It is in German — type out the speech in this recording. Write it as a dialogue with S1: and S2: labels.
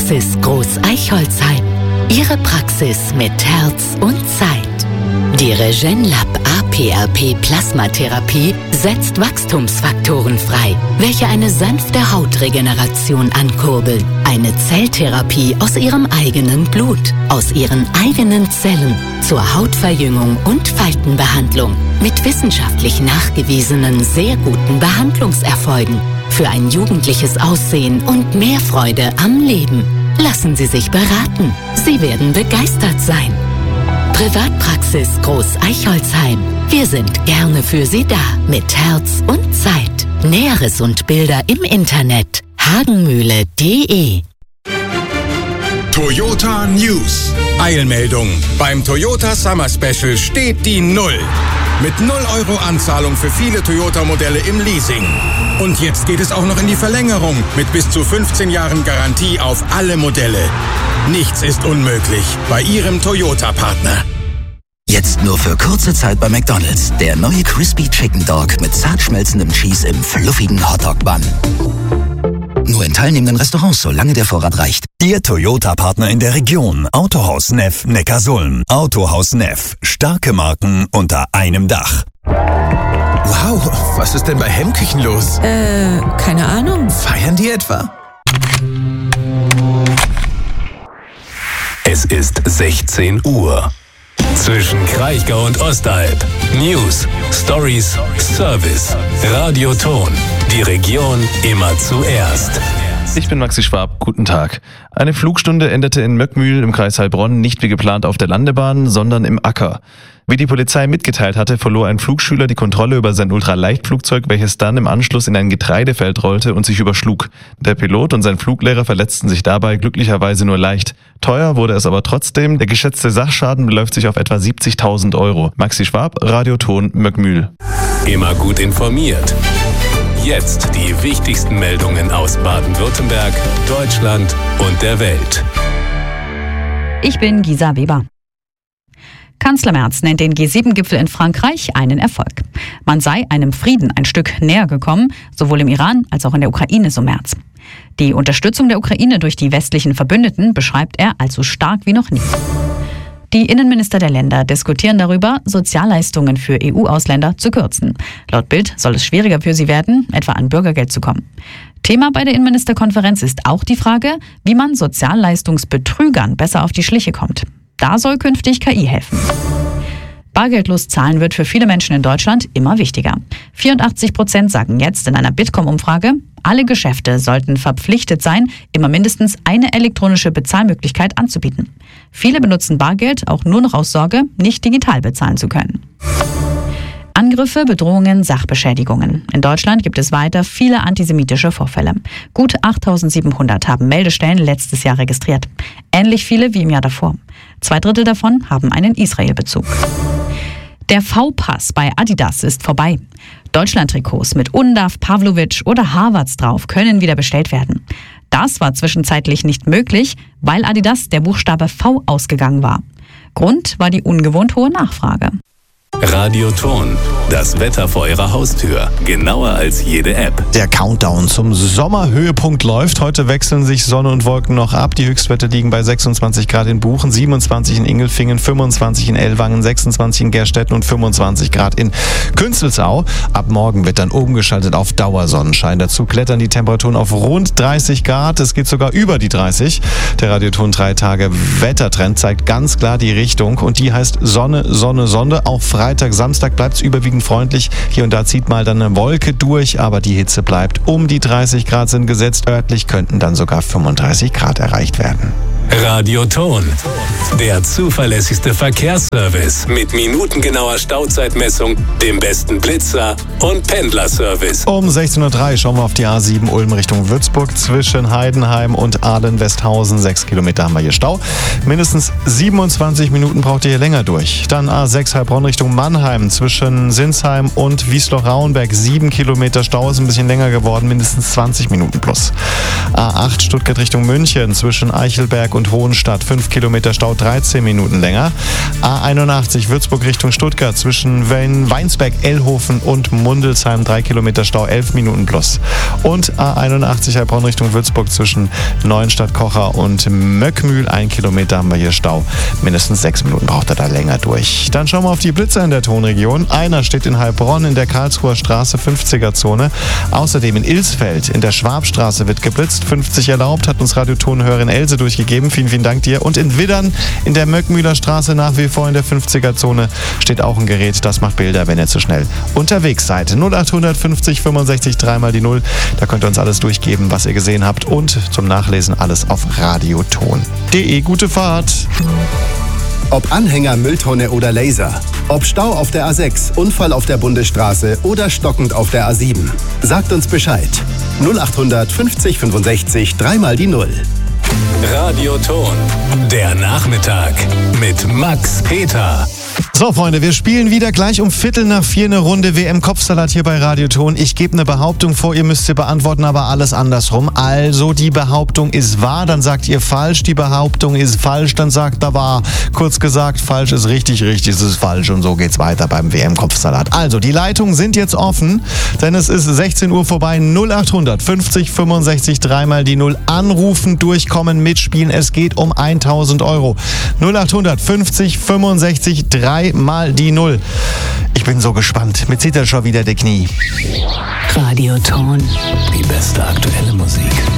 S1: Praxis Groß-Eichholzheim. Ihre Praxis mit Herz und Zeit. Die Regenlab APRP Plasmatherapie setzt Wachstumsfaktoren frei, welche eine sanfte Hautregeneration ankurbeln. Eine Zelltherapie aus ihrem eigenen Blut, aus ihren eigenen Zellen zur Hautverjüngung und Faltenbehandlung mit wissenschaftlich nachgewiesenen sehr guten Behandlungserfolgen für ein jugendliches Aussehen und mehr Freude am Leben. Lassen Sie sich beraten. Sie werden begeistert sein. Privatpraxis Groß-Eichholzheim. Wir sind gerne für Sie da mit Herz und Zeit. Näheres und Bilder im Internet hagenmühle.de.
S2: Toyota News. Eilmeldung. Beim Toyota Summer Special steht die Null. Mit 0 Euro Anzahlung für viele Toyota-Modelle im Leasing. Und jetzt geht es auch noch in die Verlängerung mit bis zu 15 Jahren Garantie auf alle Modelle. Nichts ist unmöglich bei Ihrem Toyota-Partner.
S3: Jetzt nur für kurze Zeit bei McDonald's. Der neue Crispy Chicken Dog mit zart schmelzendem Cheese im fluffigen Hotdog-Bun. Nur in teilnehmenden Restaurants, solange der Vorrat reicht.
S4: Ihr Toyota-Partner in der Region. Autohaus Neff Neckarsulm. Autohaus Neff. Starke Marken unter einem Dach.
S5: Wow, was ist denn bei Hemmküchen los?
S6: Keine Ahnung.
S5: Feiern die etwa?
S7: Es ist 16 Uhr. Zwischen Kraichgau und Ostalb. News, Stories, Service. Radioton. Die Region immer zuerst.
S8: Ich bin Maxi Schwab, guten Tag. Eine Flugstunde endete in Möckmühl im Kreis Heilbronn nicht wie geplant auf der Landebahn, sondern im Acker. Wie die Polizei mitgeteilt hatte, verlor ein Flugschüler die Kontrolle über sein Ultraleichtflugzeug, welches dann im Anschluss in ein Getreidefeld rollte und sich überschlug. Der Pilot und sein Fluglehrer verletzten sich dabei glücklicherweise nur leicht. Teuer wurde es aber trotzdem. Der geschätzte Sachschaden beläuft sich auf etwa 70.000 Euro. Maxi Schwab, Radioton, Möckmühl.
S7: Immer gut informiert. Jetzt die wichtigsten Meldungen aus Baden-Württemberg, Deutschland und der Welt.
S9: Ich bin Gisa Weber. Kanzler Merz nennt den G7-Gipfel in Frankreich einen Erfolg. Man sei einem Frieden ein Stück näher gekommen, sowohl im Iran als auch in der Ukraine, so Merz. Die Unterstützung der Ukraine durch die westlichen Verbündeten beschreibt er als so stark wie noch nie. Die Innenminister der Länder diskutieren darüber, Sozialleistungen für EU-Ausländer zu kürzen. Laut Bild soll es schwieriger für sie werden, etwa an Bürgergeld zu kommen. Thema bei der Innenministerkonferenz ist auch die Frage, wie man Sozialleistungsbetrügern besser auf die Schliche kommt. Da soll künftig KI helfen. Bargeldlos zahlen wird für viele Menschen in Deutschland immer wichtiger. 84% sagen jetzt in einer Bitkom-Umfrage, alle Geschäfte sollten verpflichtet sein, immer mindestens eine elektronische Bezahlmöglichkeit anzubieten. Viele benutzen Bargeld auch nur noch aus Sorge, nicht digital bezahlen zu können. Angriffe, Bedrohungen, Sachbeschädigungen. In Deutschland gibt es weiter viele antisemitische Vorfälle. Gut 8.700 haben Meldestellen letztes Jahr registriert. Ähnlich viele wie im Jahr davor. 2/3 davon haben einen Israel-Bezug. Der V-Pass bei Adidas ist vorbei. Deutschland-Trikots mit Undav, Pavlovic oder Havertz drauf können wieder bestellt werden. Das war zwischenzeitlich nicht möglich, weil Adidas der Buchstabe V ausgegangen war. Grund war die ungewohnt hohe Nachfrage.
S7: Radioton. Das Wetter vor Ihrer Haustür. Genauer als jede App.
S10: Der Countdown zum Sommerhöhepunkt läuft. Heute wechseln sich Sonne und Wolken noch ab. Die Höchstwerte liegen bei 26 Grad in Buchen, 27 in Ingelfingen, 25 in Ellwangen, 26 in Gerstetten und 25 Grad in Künzelsau. Ab morgen wird dann umgeschaltet auf Dauersonnenschein. Dazu klettern die Temperaturen auf rund 30 Grad. Es geht sogar über die 30. Der Radioton 3 Tage Wettertrend zeigt ganz klar die Richtung. Und die heißt Sonne, Sonne, Sonne. Auch Freitag, Samstag bleibt es überwiegend freundlich. Hier und da zieht mal dann eine Wolke durch, aber die Hitze bleibt. Um die 30 Grad sind gesetzt. Örtlich könnten dann sogar 35 Grad erreicht werden.
S7: Radioton. Der zuverlässigste Verkehrsservice mit minutengenauer Stauzeitmessung, dem besten Blitzer und Pendlerservice.
S10: Um 16.03 Uhr schauen wir auf die A7 Ulm Richtung Würzburg. Zwischen Heidenheim und Ahlen-Westhausen 6 Kilometer haben wir hier Stau. Mindestens 27 Minuten braucht ihr hier länger durch. Dann A6 Heilbronn Richtung Mannheim. Zwischen Sinsheim und Wiesloch-Rauenberg 7 Kilometer Stau, ist ein bisschen länger geworden. Mindestens 20 Minuten plus. A8 Stuttgart Richtung München. Zwischen Eichelberg und Hohenstadt 5 Kilometer Stau, 13 Minuten länger. A81 Würzburg Richtung Stuttgart zwischen Weinsberg, Ellhofen und Mundelsheim 3 Kilometer Stau, 11 Minuten plus. Und A81 Heilbronn Richtung Würzburg zwischen Neuenstadt, Kocher und Möckmühl 1 Kilometer haben wir hier Stau. Mindestens 6 Minuten braucht er da länger durch. Dann schauen wir auf die Blitzer in der Tonregion. Einer steht in Heilbronn in der Karlsruher Straße 50er-Zone. Außerdem in Ilsfeld in der Schwabstraße wird geblitzt. 50 erlaubt, hat uns Radiotonhörerin Else durchgegeben. Vielen, vielen Dank dir. Und in Widdern in der Möckmühler Straße nach wie vor in der 50er-Zone steht auch ein Gerät. Das macht Bilder, wenn ihr zu schnell unterwegs seid. 0800 50 65 3 die 0. Da könnt ihr uns alles durchgeben, was ihr gesehen habt. Und zum Nachlesen alles auf radioton.de. Gute Fahrt!
S11: Ob Anhänger, Mülltonne oder Laser. Ob Stau auf der A6, Unfall auf der Bundesstraße oder stockend auf der A7. Sagt uns Bescheid. 0800 50 65 3 die 0.
S7: Radioton. Der Nachmittag mit Max Peter.
S10: So, Freunde, wir spielen wieder gleich um 3:15 eine Runde WM-Kopfsalat hier bei Radioton. Ich gebe eine Behauptung vor, ihr müsst sie beantworten, aber alles andersrum. Also, die Behauptung ist wahr, dann sagt ihr falsch. Die Behauptung ist falsch, dann sagt er wahr. Kurz gesagt, falsch ist richtig, richtig ist falsch. Und so geht's weiter beim WM-Kopfsalat. Also, die Leitungen sind jetzt offen, denn es ist 16 Uhr vorbei. 0800 50 65 3 die 0. Anrufen, durchkommen, mitspielen. Es geht um 1.000 Euro. 0800 50 65 3 die 0. Ich bin so gespannt. Mir zieht er schon wieder die Knie.
S1: Radioton.
S7: Die beste aktuelle Musik.